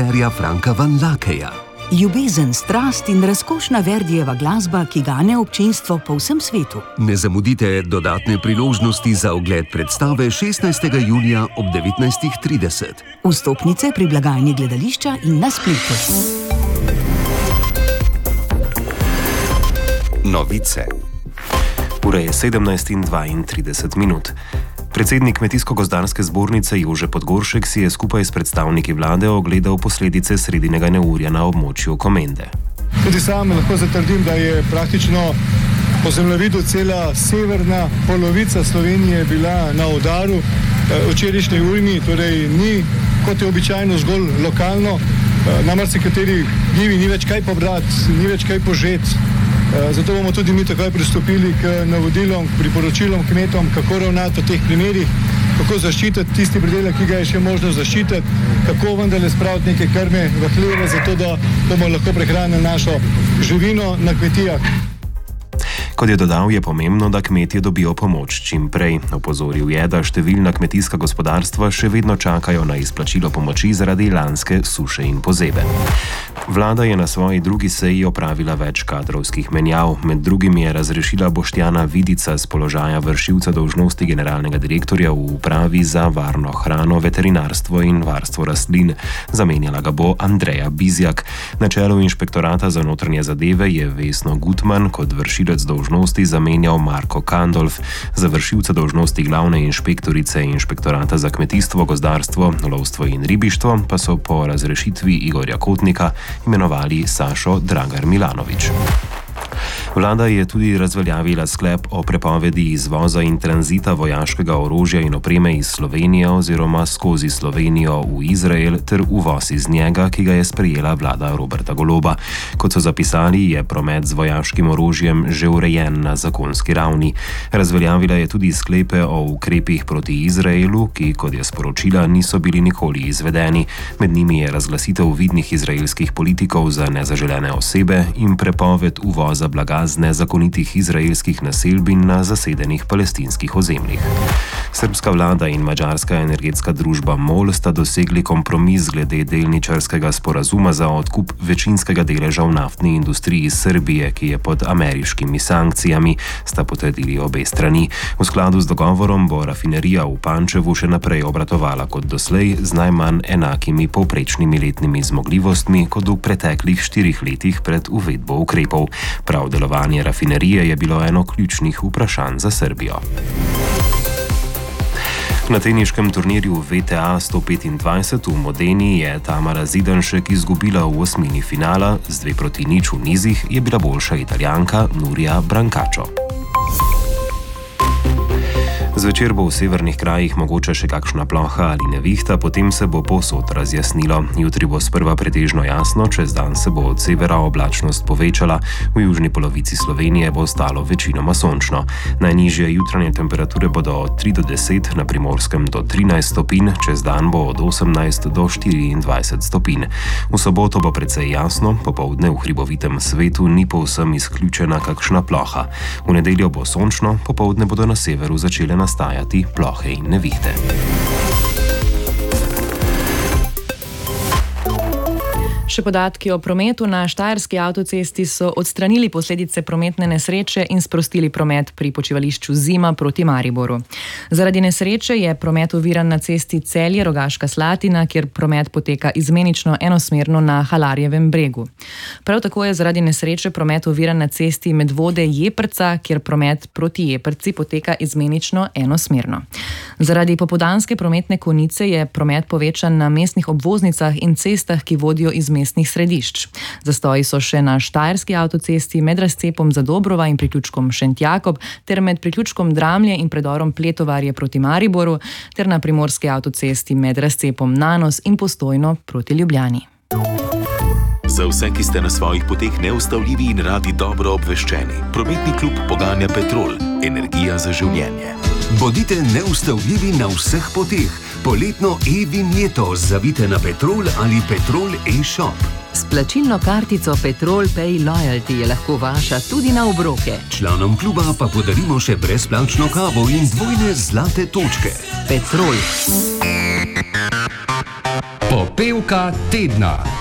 režiserja Franka Van Lakeja. Ljubezen, strast in razkošna Verdijeva glasba, ki gane občinstvo po vsem svetu. Ne zamudite dodatne priložnosti za ogled predstave 16. junija ob 19:30. Vstopnice pri blagajni gledališča in na spletu. Novice. Ura je 17:32. Predsednik Kmetijsko-gozdarske zbornice Jože Podgoršek si je skupaj s predstavniki vlade ogledal posledice sredinega neurja na območju Komende. Tudi sam lahko zatrdim, da je praktično po zemljevidu cela severna polovica Slovenije bila na udaru včerajšnje ujmi, torej ni, kot je običajno, zgolj lokalno. Na marsikateri njivi ni več kaj pobrati, ni več kaj požeti. Zato bomo tudi mi takoj pristopili k navodilom, k priporočilom kmetom, kako ravnati v teh primerih, kako zaščititi tisti pridelek, ki ga je še možno zaščititi, kako vendarle spraviti neke krme v hleve, zato da bomo lahko prehranili našo živino na kmetijah. Kot je dodal, je pomembno, da kmetje dobijo pomoč čim prej. Opozoril je, da številna kmetijska gospodarstva še vedno čakajo na izplačilo pomoči zaradi lanske suše in pozebe. Vlada je na svoji drugi seji opravila več kadrovskih menjav. Med drugim je razrešila Boštjana Vidica z položaja vršilca dolžnosti generalnega direktorja v upravi za varno hrano, veterinarstvo in varstvo rastlin. Zamenjala ga bo Andreja Bizjak. Na čelu inšpektorata za notranje zadeve je Vesno Gutman kot vršilec dolžnosti zamenjal Marko Kandolf. Za vršilca dolžnosti glavne inšpektorice inšpektorata za kmetijstvo, gozdarstvo, lovstvo in ribištvo pa so po razrešitvi Igorja Kotnika imenovali Sašo Dragar Milanović. Vlada je tudi razveljavila sklep o prepovedi izvoza in tranzita vojaškega orožja in opreme iz Slovenije oziroma skozi Slovenijo v Izrael ter uvoz iz njega, ki ga je sprejela vlada Roberta Goloba. Kot so zapisali, je promet z vojaškim orožjem že urejen na zakonski ravni. Razveljavila je tudi sklepe o ukrepih proti Izraelu, ki, kot je sporočila, niso bili nikoli izvedeni. Med njimi je razglasitev vidnih izraelskih politikov za nezaželene osebe in prepoved uvoza blaga z nezakonitih izraelskih naselbin na zasedenih palestinskih ozemljih. Srbska vlada in madžarska energetska družba MOL sta dosegli kompromis glede delničarskega sporazuma za odkup večinskega deleža v naftni industriji Srbije, ki je pod ameriškimi sankcijami, sta potrdili obe strani. V skladu z dogovorom bo rafinerija v Pančevu še naprej obratovala kot doslej z najmanj enakimi povprečnimi letnimi zmogljivostmi kot v preteklih 4 letih pred uvedbo ukrepov. Prav delovanje rafinerije je bilo eno ključnih vprašanj za Srbijo. Na teniškem turnirju VTA 125 v Modeni je Tamara Zidanšek izgubila v osmini finala, z 2-0 v nizih je bila boljša Italijanka Nuria Brancačo. Zvečer bo v severnih krajih mogoče še kakšna ploha ali nevihta, potem se bo povsod razjasnilo. Jutri bo sprva pretežno jasno, čez dan se bo od severa oblačnost povečala, v južni polovici Slovenije bo ostalo večinoma sončno. Najnižje jutranje temperature bodo od 3 do 10, na Primorskem do 13 stopinj, čez dan bo od 18 do 24 stopinj. V soboto bo precej jasno, popoldne v hribovitem svetu ni povsem izključena kakšna ploha. V nedeljo bo sončno, popoldne bodo na severu začele nastajati plohe in nevihte. Še podatki o prometu. Na štajerski avtocesti so odstranili posledice prometne nesreče in sprostili promet pri počivališču Zima proti Mariboru. Zaradi nesreče je promet oviran na cesti Celje-Rogaška Slatina, kjer promet poteka izmenično enosmerno na Halarjevem bregu. Prav tako je zaradi nesreče promet oviran na cesti Medvode-Jeprca, kjer promet proti Jeprci poteka izmenično enosmerno. Zaradi popoldanske prometne konice je promet povečan na mestnih obvoznicah in cestah, ki vodijo iz mestnih središč. Zastoji so še na štajerski avtocesti med razcepom Zadobrova in priključkom Šentjakob ter med priključkom Dramlje in predorom Pletovarje proti Mariboru ter na primorski avtocesti med razcepom Nanos in Postojno proti Ljubljani. Za vse, ki ste na svojih poteh neustavljivi in radi dobro obveščeni, prometni klub poganja Petrol, energija za življenje. Bodite neustavljivi na vseh poteh. Poletno e-vinjeto zavite na Petrol ali Petrol e-shop. S plačilno kartico Petrol Pay Loyalty je lahko vaša tudi na obroke. Članom kluba pa podarimo še brezplačno kavo in dvojne zlate točke. Petrol. Popevka tedna.